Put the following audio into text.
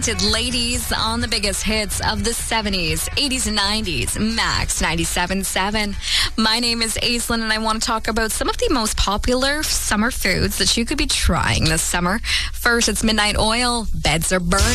Ladies on the biggest hits of the 70s, 80s, and 90s. Max 97.7. My name is Aislinn, and I want to talk about some of the most popular summer foods that you could be trying this summer. First, it's midnight oil. Beds are burning.